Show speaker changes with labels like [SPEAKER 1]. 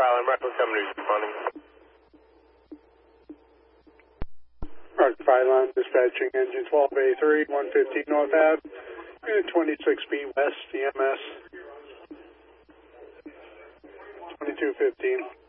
[SPEAKER 1] Island, Rockland Company responding.
[SPEAKER 2] Rock Island, dispatching engine 12A3, 115 North Ave, unit 26B West, EMS 2215.